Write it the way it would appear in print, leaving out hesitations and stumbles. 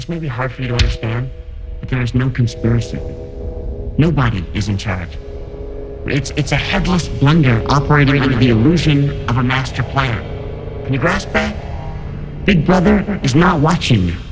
This may be hard for you to understand, but there is no conspiracy. Nobody is in charge. It's a headless blunder operating under the illusion of a master plan. Can you grasp that? Big Brother is not watching you.